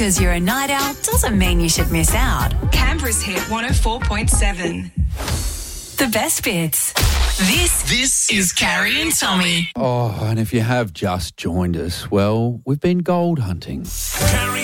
because you're a night owl doesn't mean you should miss out. Canberra's Hit 104.7. The best bits. This is Carrie and Tommy. Oh, and if you have just joined us, well, we've been gold hunting.